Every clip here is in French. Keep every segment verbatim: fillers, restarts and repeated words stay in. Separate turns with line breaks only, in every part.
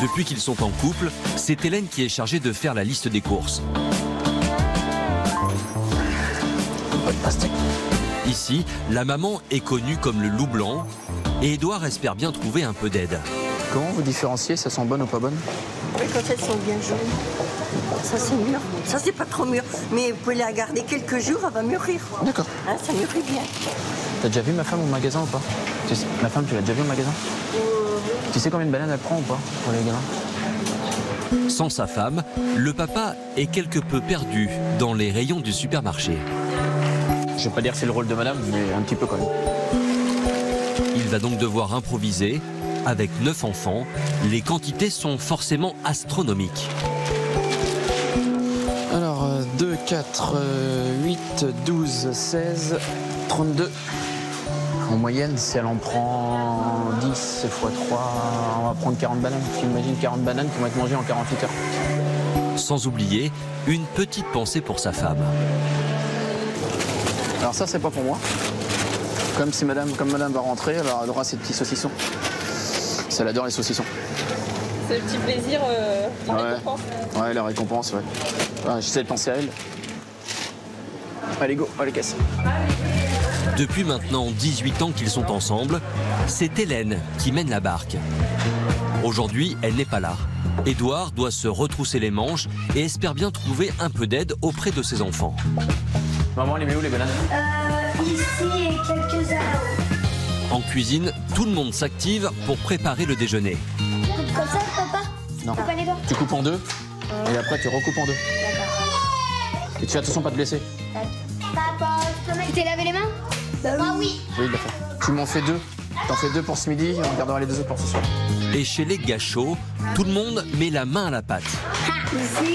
Depuis qu'ils sont en couple, c'est Hélène qui est chargée de faire la liste des courses. Ici, la maman est connue comme le loup blanc et Édouard espère bien trouver un peu d'aide.
Comment vous différenciez, ça sent bonne ou pas bonne?
Oui, quand elles sont bien jaunes. Ça c'est mûr. Ça c'est pas trop mûr. Mais vous pouvez la garder quelques jours, elle va mûrir.
D'accord.
Hein, ça mûrit bien.
T'as déjà vu ma femme au magasin ou pas? Tu sais, ma femme, tu l'as déjà vu au magasin?
Euh...
Tu sais combien de bananes elle prend ou pas pour les gamins?
Sans sa femme, le papa est quelque peu perdu dans les rayons du supermarché.
Je vais pas dire que c'est le rôle de madame, mais un petit peu quand même.
Il va donc devoir improviser. Avec neuf enfants, les quantités sont forcément astronomiques.
Alors, deux, quatre, huit, douze, seize, trente-deux. En moyenne, si elle en prend dix fois trois, on va prendre quarante bananes. Tu imagines quarante bananes qui vont être mangées en quarante-huit heures.
Sans oublier une petite pensée pour sa femme.
Alors ça, c'est pas pour moi. Comme si madame, comme madame va rentrer, elle aura ses petits saucissons. Elle adore les saucissons.
C'est le petit plaisir, euh, la
ouais.
récompense.
Ouais, la récompense, ouais. ouais J'essaie de penser à elle. Allez, go, allez, casse.
Depuis maintenant dix-huit ans qu'ils sont ensemble, c'est Hélène qui mène la barque. Aujourd'hui, elle n'est pas là. Édouard doit se retrousser les manches et espère bien trouver un peu d'aide auprès de ses enfants.
Maman, elle est où les bananes?
Euh, ici et quelques-uns là-haut.
En cuisine, tout le monde s'active pour préparer le déjeuner.
Comme ça, papa?
Non.
Papa, les gars.
Tu coupes en deux et après tu recoupes en deux.
D'accord.
Et tu fais attention pas te blesser.
Papa, tu t'es lavé les mains? Bah oui.
Oui, il l'a fait. Tu m'en fais deux. T'en fais deux pour ce midi et on gardera les deux autres pour ce soir.
Et chez les Gachot, tout le monde met la main à la pâte.
C'est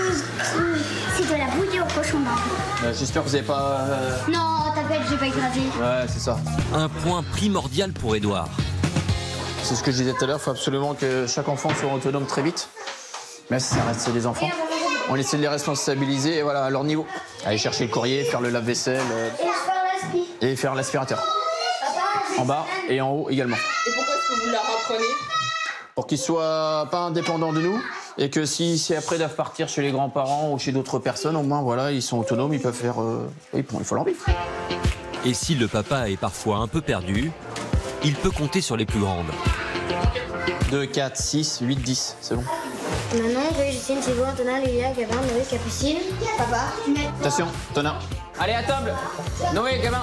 de la bouillie au cochon blanc.
Euh, J'espère que vous n'avez pas... Euh...
Non, t'inquiète, j'ai pas écrasé.
Ouais, c'est ça.
Un point primordial pour Édouard.
C'est ce que je disais tout à l'heure, il faut absolument que chaque enfant soit autonome très vite. Mais ça reste des enfants. On essaie de les responsabiliser et voilà, à leur niveau. Aller chercher le courrier, faire le lave-vaisselle euh,
Et faire l'aspi.
et faire l'aspirateur. En bas et en haut également.
Et pourquoi est-ce que vous la reprenez?
Pour qu'ils soient pas indépendants de nous et que si, si après ils doivent partir chez les grands-parents ou chez d'autres personnes, au moins voilà, ils sont autonomes, ils peuvent faire... Euh... Oui, il faut l'envie.
Et si le papa est parfois un peu perdu, il peut compter sur les plus grandes.
deux, quatre, six, huit, dix, c'est bon.
Manon, Joël, Justine, Thibaut, Antonin, Lilia, Gabin, Noé, Capucine. Papa.
Attention, Tonin. Allez, à table. Noé, gamin.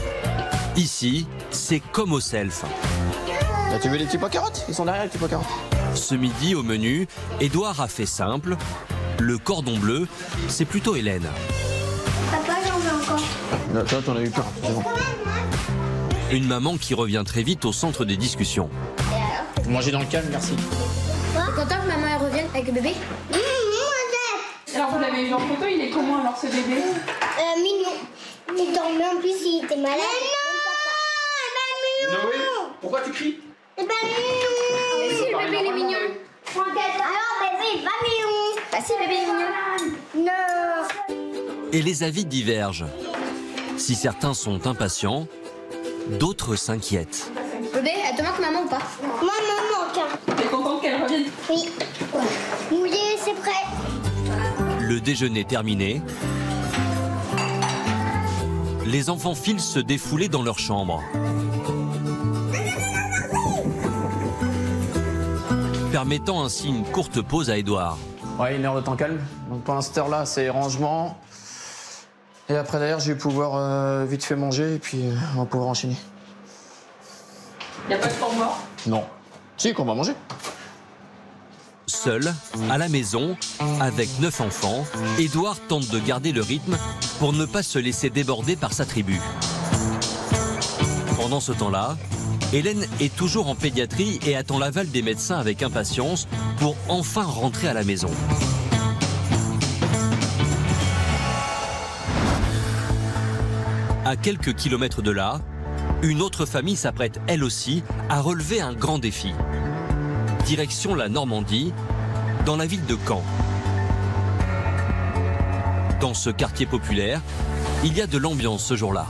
Ici, c'est comme au self.
Là, tu veux les petits pois carottes? Ils sont derrière les petits pois carottes.
Ce midi, au menu, Édouard a fait simple. Le cordon bleu, c'est plutôt Hélène.
Papa, j'en veux encore.
Là, toi, t'en as eu plein, c'est bon.
Une maman qui revient très vite au centre des discussions.
Vous mangez dans le calme, merci.
T'es content que maman elle revienne avec le bébé? Mmh,
Alors vous l'avez vu en photo, il est comment alors ce bébé?
Euh, mignon. Il dormait en plus, il était malade. Mais non!
Noé, pourquoi tu cries?
C'est pas mignon! Mais si, le bébé il est mignon. Alors, bébé, il est pas mignon. Bah si, le bébé il est mignon. Non!
Et les avis divergent. Si certains sont impatients, d'autres s'inquiètent.
Bébé, elle te manque maman ou pas? Moi, maman manque.
T'es contente qu'elle revienne?
Oui. Mouillé, c'est prêt.
Le déjeuner terminé, les enfants filent se défouler dans leur chambre. Permettant ainsi une courte pause à Édouard.
Ouais, une heure de temps calme. Donc pendant cette heure-là, c'est rangement. Et après, d'ailleurs, je vais pouvoir euh, vite fait manger et puis euh, on va pouvoir enchaîner.
Il n'y a pas de temps mort?
Non. Si, qu'on va manger.
Seul, à la maison, avec neuf enfants, Édouard tente de garder le rythme pour ne pas se laisser déborder par sa tribu. Pendant ce temps-là, Hélène est toujours en pédiatrie et attend l'aval des médecins avec impatience pour enfin rentrer à la maison. À quelques kilomètres de là, une autre famille s'apprête elle aussi à relever un grand défi. Direction la Normandie, dans la ville de Caen. Dans ce quartier populaire, il y a de l'ambiance ce jour-là.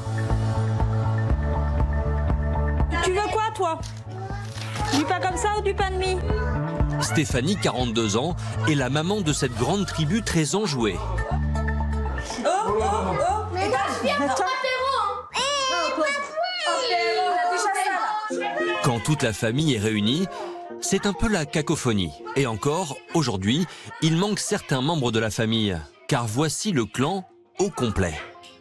Tu veux quoi, toi? Du pain comme ça ou du pain de mie?
Stéphanie, quarante-deux ans, est la maman de cette grande tribu très enjouée.
Oh, oh, oh.
Mais là, je viens pour l'apéro, hein.
Quand toute la famille est réunie, c'est un peu la cacophonie. Et encore, aujourd'hui, il manque certains membres de la famille, car voici le clan au complet.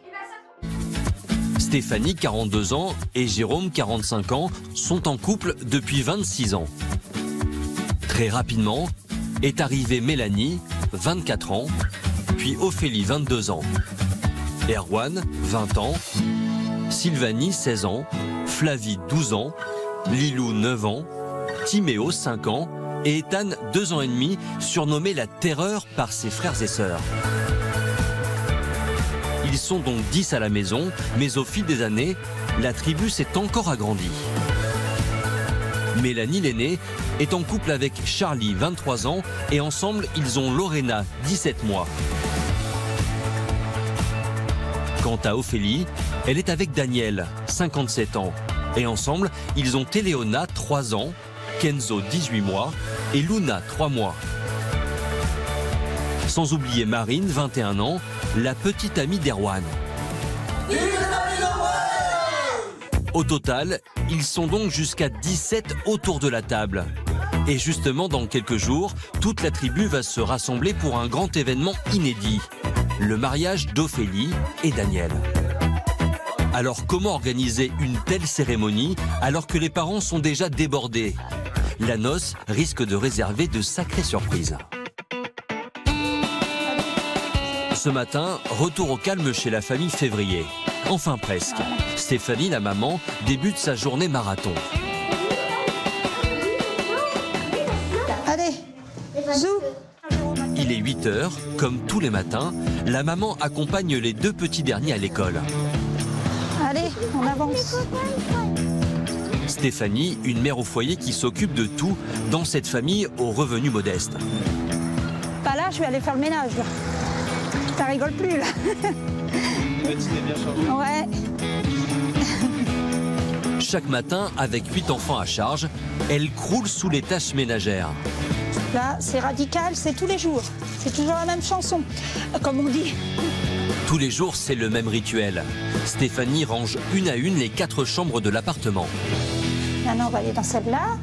Stéphanie, quarante-deux ans, et Jérôme, quarante-cinq ans, sont en couple depuis vingt-six ans. Très rapidement, est arrivée Mélanie, vingt-quatre ans, puis Ophélie, vingt-deux ans, Erwan, vingt ans, Sylvanie, seize ans, Flavie, douze ans, Lilou, neuf ans, Timéo, cinq ans, et Ethan, deux ans et demi, surnommé la terreur par ses frères et sœurs. Ils sont donc dix à la maison, mais au fil des années, la tribu s'est encore agrandie. Mélanie, l'aînée, est en couple avec Charlie, vingt-trois ans, et ensemble, ils ont Lorena, dix-sept mois. Quant à Ophélie, elle est avec Daniel, cinquante-sept ans, et ensemble, ils ont Éléona, trois ans, Kenzo, dix-huit mois, et Luna, trois mois. Sans oublier Marine, vingt et un ans, la petite amie d'Erwan. Au total, ils sont donc jusqu'à dix-sept autour de la table. Et justement, dans quelques jours, toute la tribu va se rassembler pour un grand événement inédit, le mariage d'Ophélie et Daniel. Alors comment organiser une telle cérémonie alors que les parents sont déjà débordés? La noce risque de réserver de sacrées surprises. Ce matin, retour au calme chez la famille Février. Enfin presque. Stéphanie, la maman, débute sa journée marathon.
Allez, zou.
Il est huit heures, comme tous les matins, la maman accompagne les deux petits derniers à l'école.
Allez, on avance.
Stéphanie, une mère au foyer qui s'occupe de tout dans cette famille aux revenus modestes.
Pas là, je vais aller faire le ménage. Là. Ça rigole plus là. Ouais.
Chaque matin, avec huit enfants à charge, elle croule sous les tâches ménagères.
Là, c'est radical, c'est tous les jours. C'est toujours la même chanson, comme on dit.
Tous les jours, c'est le même rituel. Stéphanie range une à une les quatre chambres de l'appartement.
Maintenant, on va aller dans celle-là.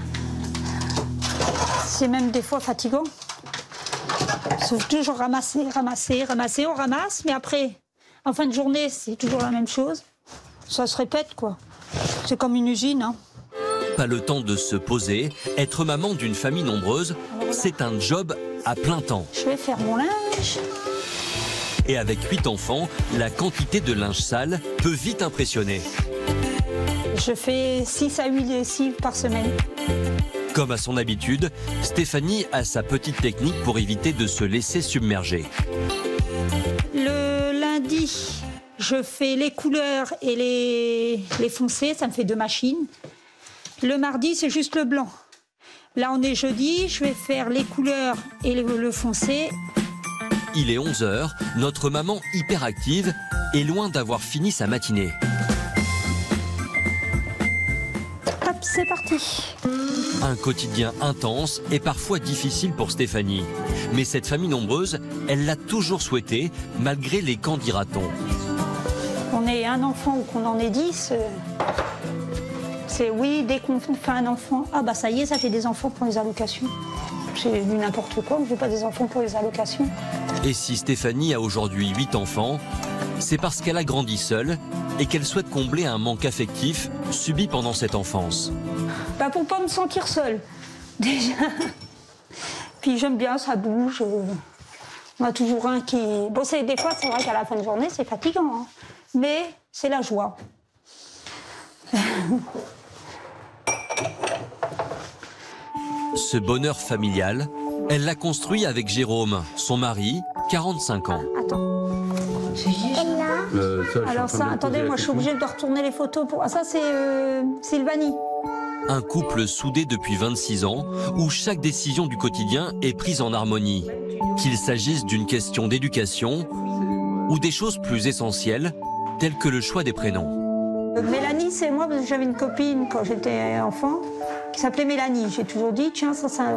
C'est même des fois fatigant. Il faut toujours ramasser, ramasser, ramasser. On ramasse, mais après, en fin de journée, c'est toujours la même chose. Ça se répète, quoi. C'est comme une usine, hein.
Pas le temps de se poser. Être maman d'une famille nombreuse, c'est un job à plein temps.
Je vais faire mon linge.
Et avec huit enfants, la quantité de linge sale peut vite impressionner.
Je fais six à huit lessives par semaine.
Comme à son habitude, Stéphanie a sa petite technique pour éviter de se laisser submerger.
Le lundi, je fais les couleurs et les, les foncés, ça me fait deux machines. Le mardi, c'est juste le blanc. Là, on est jeudi, je vais faire les couleurs et le, le foncé.
Il est onze heures, notre maman hyperactive est loin d'avoir fini sa matinée.
Hop, c'est parti.
Un quotidien intense et parfois difficile pour Stéphanie. Mais cette famille nombreuse, elle l'a toujours souhaité, malgré les camps dira-t-on.
On est un enfant ou qu'on en est dix, euh, c'est oui, dès qu'on fait un enfant, ah bah ça y est, ça fait des enfants pour les allocations. J'ai vu n'importe quoi, on ne fait pas des enfants pour les allocations.
Et si Stéphanie a aujourd'hui huit enfants, c'est parce qu'elle a grandi seule et qu'elle souhaite combler un manque affectif subi pendant cette enfance.
Bah pour pas me sentir seule, déjà. Puis j'aime bien, ça bouge. On a toujours un qui... Bon, c'est, des fois, c'est vrai qu'à la fin de journée, c'est fatigant, hein. Mais c'est la joie.
Ce bonheur familial, elle l'a construit avec Jérôme, son mari, quarante-cinq ans.
Attends.
Euh, ça,
Alors ça, attendez, moi je suis obligée de retourner les photos pour... Ah, ça c'est euh, Sylvanie.
Un couple soudé depuis vingt-six ans, où chaque décision du quotidien est prise en harmonie. Qu'il s'agisse d'une question d'éducation ou des choses plus essentielles, telles que le choix des prénoms.
Euh, Mélanie, c'est moi, parce que j'avais une copine quand j'étais enfant, qui s'appelait Mélanie. J'ai toujours dit, tiens, ça, ça,